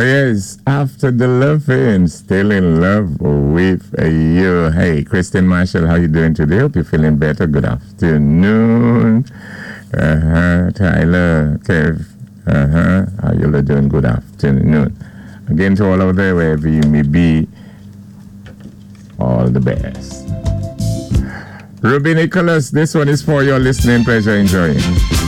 yes, after the loving, still in love with you. Hey, Kristen Marshall, how you doing today? Hope you're feeling better. Good afternoon. Tyler, Kev, how you doing? Good afternoon. Again, to all out there, wherever you may be, all the best. Ruby Nicholas, this one is for your listening pleasure, enjoying.